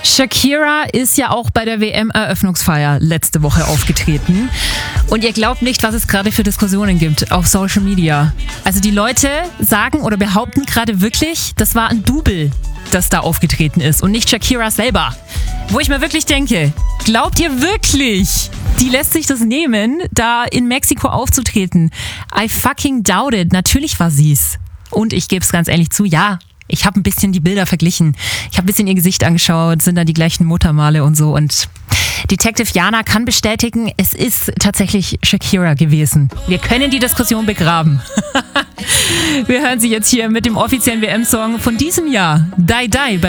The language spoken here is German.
Shakira ist ja auch bei der WM-Eröffnungsfeier letzte Woche aufgetreten. Und ihr glaubt nicht, was es gerade für Diskussionen gibt auf Social Media. Also die Leute sagen oder behaupten gerade wirklich, das war ein Double, das da aufgetreten ist und nicht Shakira selber. Wo ich mir wirklich denke, glaubt ihr wirklich, die lässt sich das nehmen, da in Mexiko aufzutreten? I fucking doubt it. Natürlich war sie's. Und ich gebe es ganz ehrlich zu, ja. Ich habe ein bisschen die Bilder verglichen. Ich habe ein bisschen ihr Gesicht angeschaut, sind da die gleichen Muttermale und so. Und Detective Jana kann bestätigen, es ist tatsächlich Shakira gewesen. Wir können die Diskussion begraben. Wir hören sie jetzt hier mit dem offiziellen WM-Song von diesem Jahr, Die Die, bei